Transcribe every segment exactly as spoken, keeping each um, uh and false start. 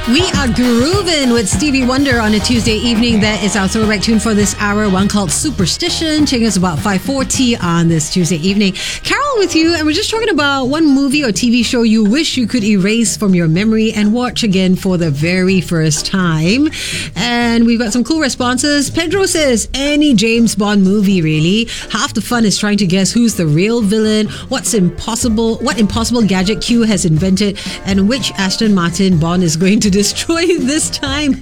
We are grooving with Stevie Wonder on a Tuesday evening. That is our throwback tune for this hour, one called Superstition. Taking us about five forty on this Tuesday evening. Carol with you, and we're just talking about one movie or T V show you wish you could erase from your memory and watch again for the very first time. And we've got some cool responses. Pedro says, any James Bond movie, really. Half the fun is trying to guess who's the real villain, what's impossible, what impossible gadget Q has invented, and which Aston Martin Bond is going to destroy this time.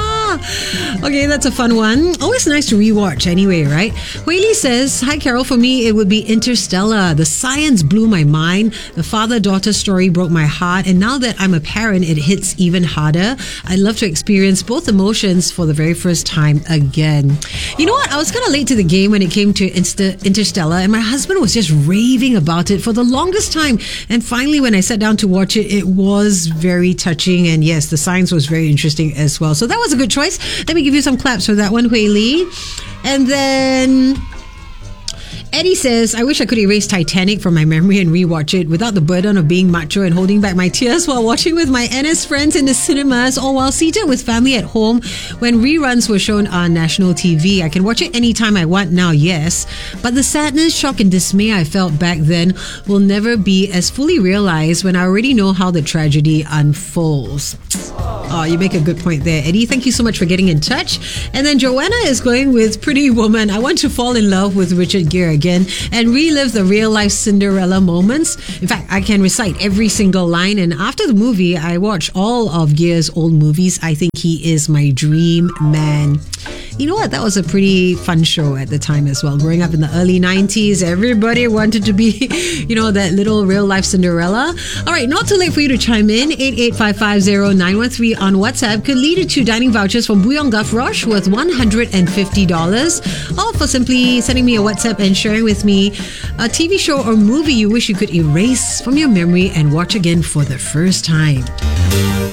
Okay, that's a fun one. Always nice to rewatch anyway, right? Whaley says, hi Carol, for me it would be Interstellar. The science blew my mind. The father-daughter story broke my heart, and now that I'm a parent, it hits even harder. I'd love to experience both emotions for the very first time again. You know what? I was kind of late to the game when it came to Insta- Interstellar, and my husband was just raving about it for the longest time. And finally, when I sat down to watch it, it was very touching, and yes, the science was very interesting as well. So that was a good choice. Let me give you some claps for that one, Hui Lee. And then Eddie says, I wish I could erase Titanic from my memory and rewatch it without the burden of being macho and holding back my tears while watching with my N S friends in the cinemas or while seated with family at home when reruns were shown on national T V. I can watch it anytime I want now, yes, but the sadness, shock and dismay I felt back then will never be as fully realized when I already know how the tragedy unfolds. Oh, you make a good point there, Eddie. Thank you so much for getting in touch. And then Joanna is going with Pretty Woman. I want to fall in love with Richard Gere again and relive the real-life Cinderella moments. In fact, I can recite every single line. And after the movie, I watched all of Gere's old movies. I think he is my dream man. You know what? That was a pretty fun show at the time as well. Growing up in the early nineties, everybody wanted to be, you know, that little real-life Cinderella. All right, not too late for you to chime in. eight eight five five zero nine one three on WhatsApp could lead you to dining vouchers from Bouillon Gulf Roche worth one hundred fifty dollars. All for simply sending me a WhatsApp and sharing with me a T V show or movie you wish you could erase from your memory and watch again for the first time.